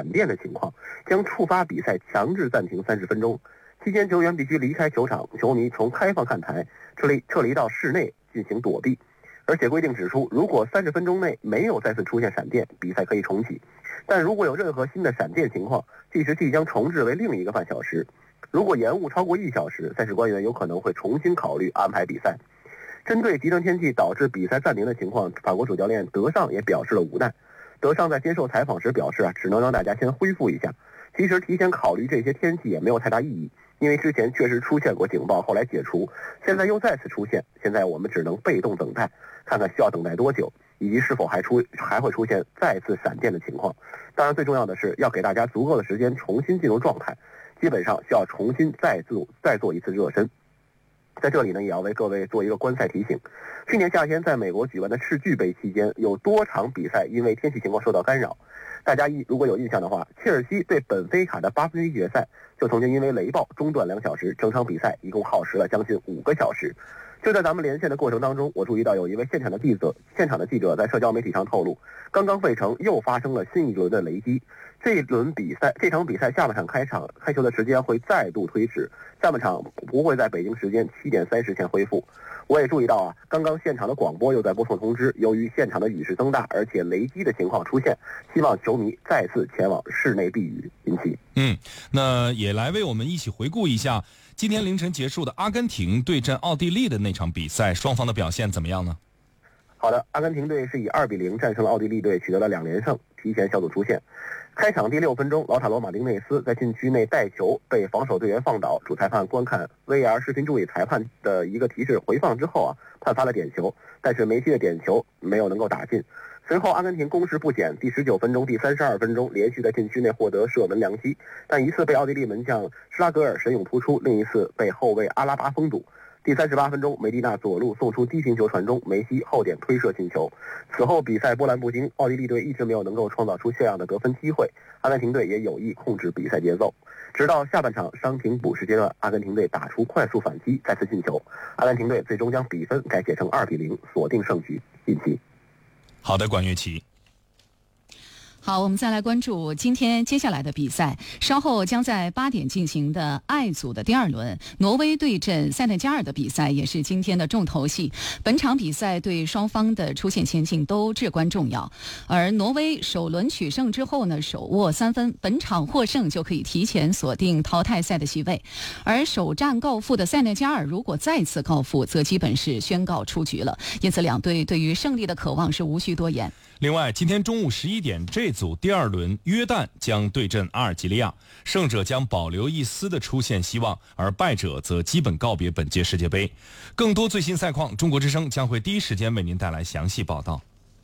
闪电的情况，将触发比赛强制暂停30分钟。期间球员必须离开球场，球迷从开放看台撤离到室内进行躲避。而且规定指出，如果30分钟内没有再次出现闪电，比赛可以重启。但如果有任何新的闪电情况，计时器将重置为另一个半小时。如果延误超过1小时，赛事官员有可能会重新考虑安排比赛。针对极端天气导致比赛暂停的情况，法国主教练德尚也表示了无奈。德尚在接受采访时表示只能让大家先恢复一下。其实提前考虑这些天气也没有太大意义，因为之前确实出现过警报，后来解除，现在又再次出现，现在我们只能被动等待，看看需要等待多久，以及是否还会出现再次闪电的情况。当然最重要的是要给大家足够的时间重新进入状态，基本上需要重新再做一次热身。在这里呢，也要为各位做一个观赛提醒。去年夏天在美国举办的世俱杯期间，有多场比赛因为天气情况受到干扰。大家如果有印象的话，切尔西对本菲卡的8分之一决赛就曾经因为雷暴中断2小时，整场比赛一共耗时了将近5个小时。就在咱们连线的过程当中，我注意到有一位现场的记者在社交媒体上透露，刚刚费城又发生了新一轮的雷击。这场比赛下半场开球的时间会再度推迟，下半场不会在北京时间7点30前恢复。我也注意到刚刚现场的广播又在播送通知，由于现场的雨势增大，而且雷击的情况出现，希望球迷再次前往室内避雨。引起那也来为我们一起回顾一下今天凌晨结束的阿根廷对阵奥地利的那场比赛，双方的表现怎么样呢？ 好的，阿根廷队是以2-0战胜了奥地利队，取得了2连胜，提前小组出线。开场第6分钟，劳塔罗·马丁内斯在禁区内带球被防守队员放倒，主裁判观看 VAR 视频助理裁判的一个提示回放之后判罚了点球，但是梅西的点球没有能够打进。随后阿根廷攻势不减，第19分钟、第32分钟连续在禁区内获得射门良机，但一次被奥地利门将施拉格尔神勇突出，另一次被后卫阿拉巴封堵。第38分钟，梅蒂纳左路送出低平球传中，梅西后点推射进球。此后比赛波澜不惊，奥地利队一直没有能够创造出像样的得分机会，阿根廷队也有意控制比赛节奏。直到下半场伤停补时阶段，阿根廷队打出快速反击，再次进球，阿根廷队最终将比分改写成2-0，锁定胜局。引起好的，管乐琪。 好，我们再来关注今天接下来的比赛。稍后将在8点进行的 I 组的第2轮，挪威对阵塞内加尔的比赛也是今天的重头戏。本场比赛对双方的出线前景都至关重要。而挪威首轮取胜之后呢，手握3分，本场获胜就可以提前锁定淘汰赛的席位。而首战告负的塞内加尔如果再次告负，则基本是宣告出局了。因此两队对于胜利的渴望是无需多言。 另外，今天中午11点，这组第2轮约旦将对阵阿尔及利亚，胜者将保留一丝的出线希望，而败者则基本告别本届世界杯。更多最新赛况，中国之声将会第一时间为您带来详细报道。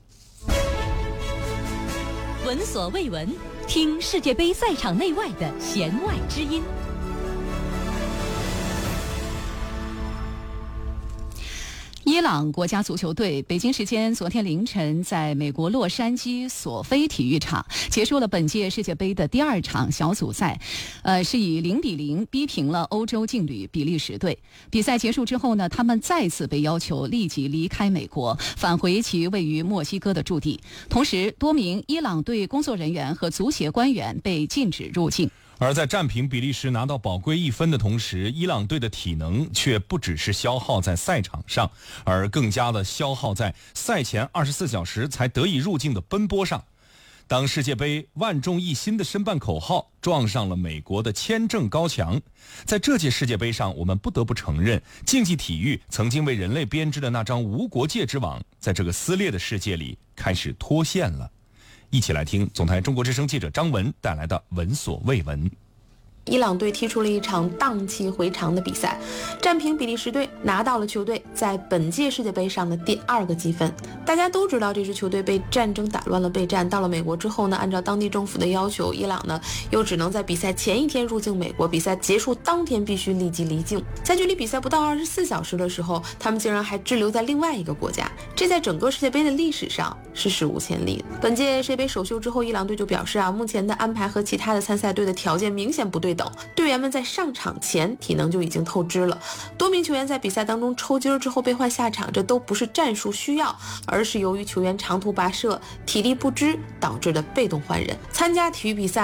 闻所未闻，听世界杯赛场内外的弦外之音。 伊朗国家足球队北京时间昨天凌晨在美国洛杉矶索菲体育场结束了本届世界杯的第2场小组赛，是以0-0逼平了欧洲劲旅比利时队。比赛结束之后呢，他们再次被要求立即离开美国，返回其位于墨西哥的驻地。同时，多名伊朗队工作人员和足协官员被禁止入境。 而在战平比利时拿到宝贵1分的同时，伊朗队的体能却不只是消耗在赛场上，而更加的消耗在赛前24小时才得以入境的奔波上。当世界杯万众一心的申办口号撞上了美国的签证高墙，在这届世界杯上，我们不得不承认，竞技体育曾经为人类编织的那张无国界之网，在这个撕裂的世界里开始脱线了。一起来听总台中国之声记者张文带来的闻所未闻。 伊朗队踢出了一场荡气回肠的比赛，战平比利时队，拿到了球队在本届世界杯上的第2个积分。大家都知道这支球队被战争打乱了备战，到了美国之后呢，按照当地政府的要求，伊朗呢又只能在比赛前1天入境美国，比赛结束当天必须立即离境。在距离比赛不到24小时的时候，他们竟然还滞留在另外一个国家，这在整个世界杯的历史上是史无前例的。本届世界杯首秀之后，伊朗队就表示目前的安排和其他的参赛队的条件明显不对等，队员们在上场前体能就已经透支了，多名球员在比赛当中抽筋之后被换下场，这都不是战术需要，而是由于球员长途跋涉体力不支导致的被动换人。参加体育比赛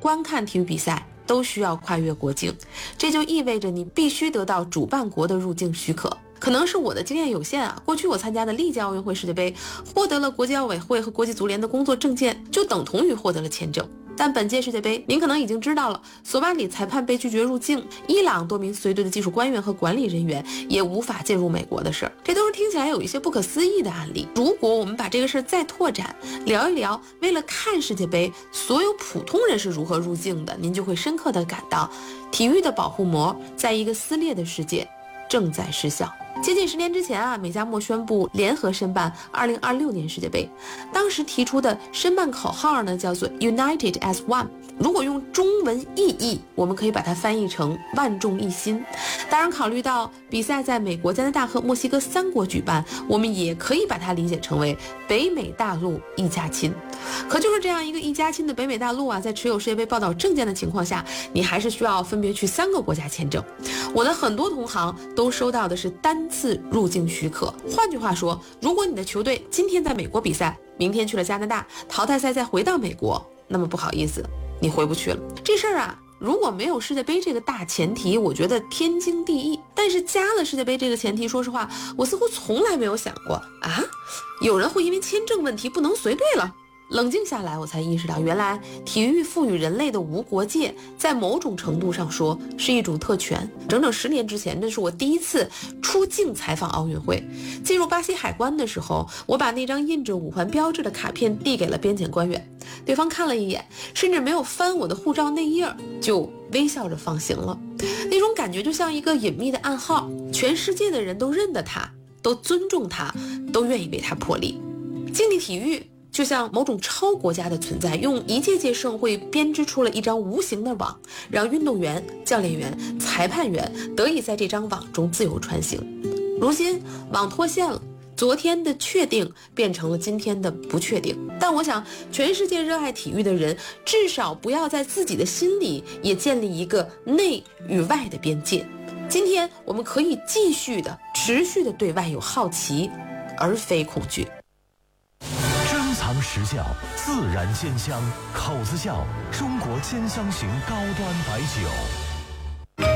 观看体育比赛都需要跨越国境，这就意味着你必须得到主办国的入境许可。可能是我的经验有限啊，过去我参加的历届奥运会、世界杯，获得了国际奥委会和国际足联的工作证件，就等同于获得了签证。但本届世界杯，您可能已经知道了，索马里裁判被拒绝入境，伊朗多名随队的技术官员和管理人员也无法进入美国的事儿，这都是听起来有一些不可思议的案例。如果我们把这个事儿再拓展，聊一聊为了看世界杯，所有普通人是如何入境的，您就会深刻地感到，体育的保护膜在一个撕裂的世界正在失效。接近10年之前啊，美加墨宣布联合申办2026年世界杯，当时提出的申办口号呢叫做 United as One， 如果用中文意译，我们可以把它翻译成万众一心。当然考虑到比赛在美国、加拿大和墨西哥3国举办，我们也可以把它理解成为北美大陆一家亲。可就是这样一个一家亲的北美大陆啊，在持有世界杯报道证件的情况下，你还是需要分别去3个国家签证。我的很多同行都收到的是单次入境许可。换句话说，如果你的球队今天在美国比赛，明天去了加拿大，淘汰赛再回到美国，那么不好意思，你回不去了。这事儿啊，如果没有世界杯这个大前提，我觉得天经地义。但是加了世界杯这个前提，说实话，我似乎从来没有想过啊，有人会因为签证问题不能随队了。冷静下来，我才意识到，原来体育赋予人类的无国界，在某种程度上说是一种特权。整整10年之前，这是我第一次出境采访奥运会。进入巴西海关的时候，我把那张印着5环标志的卡片递给了边检官员，对方看了一眼，甚至没有翻我的护照内页，就微笑着放行了。那种感觉就像一个隐秘的暗号，全世界的人都认得他，都尊重他，都愿意为他破例。竞技体育就像某种超国家的存在，用一届届盛会编织出了一张无形的网，让运动员、教练员、裁判员得以在这张网中自由穿行。如今网脱线了，昨天的确定变成了今天的不确定。但我想，全世界热爱体育的人，至少不要在自己的心里也建立一个内与外的边界。今天我们可以继续的、持续的对外有好奇，而非恐惧。 尝实效，自然鲜香，口子窖中国兼香型高端白酒。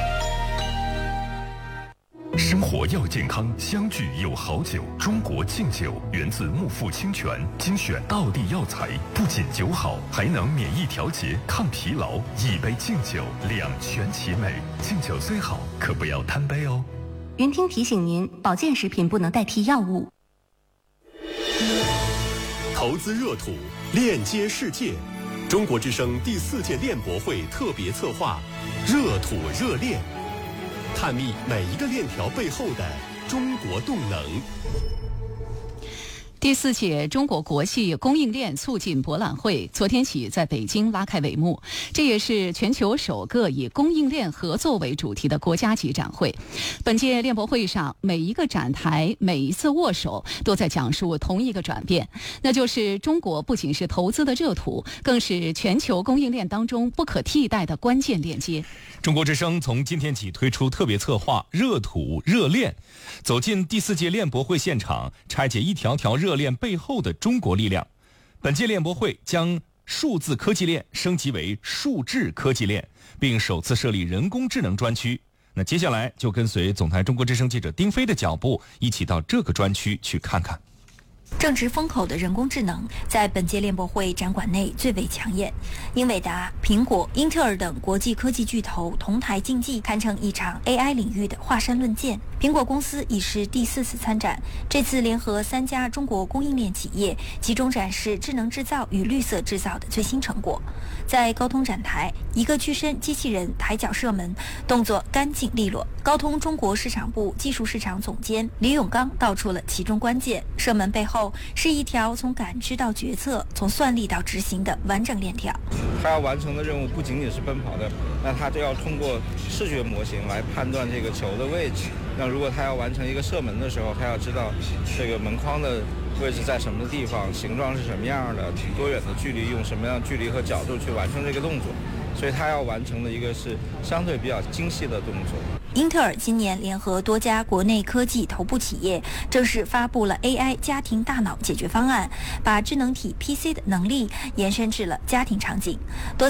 生活要健康，相聚有好酒。中国敬酒源自木富清泉，精选道地药材，不仅酒好，还能免疫调节、抗疲劳。一杯敬酒，两全其美。敬酒虽好，可不要贪杯哦。 云听提醒您，保健食品不能代替药物。 投资热土，链接世界。中国之声第4届链博会特别策划，热土热链，探秘每一个链条背后的中国动能。 第4届中国国际供应链促进博览会昨天起在北京拉开帷幕，这也是全球首个以供应链合作为主题的国家级展会。本届链博会上，每一个展台、每一次握手都在讲述同一个转变，那就是中国不仅是投资的热土，更是全球供应链当中不可替代的关键链接。 中国之声从今天起推出特别策划热土热链，走进第4届链博会现场，拆解一条条热链背后的中国力量。本届链博会将数字科技链升级为数智科技链，并首次设立人工智能专区。那接下来就跟随总台中国之声记者丁飞的脚步，一起到这个专区去看看。 正值风口的人工智能在本届链博会展馆内最为抢眼，英伟达、苹果、英特尔等国际科技巨头同台竞技，堪称一场 AI 领域的华山论剑。苹果公司已是第4次参展，这次联合3家中国供应链企业，集中展示智能制造与绿色制造的最新成果。在高通展台，一个具身机器人抬脚射门，动作干净利落。高通中国市场部技术市场总监李永刚道出了其中关键：射门背后是一条从感知到决策、从算力到执行的完整链条。 他要完成的任务不仅仅是奔跑的，那他就要通过视觉模型来判断这个球的位置。那如果他要完成一个射门的时候，他要知道这个门框的位置在什么地方，形状是什么样的，多远的距离，用什么样的距离和角度去完成这个动作。所以他要完成的一个是相对比较精细的动作。 英特尔今年联合多家国内科技头部企业，正式发布了 AI 家庭大脑解决方案，把智能体 PC 的能力延伸至了家庭场景。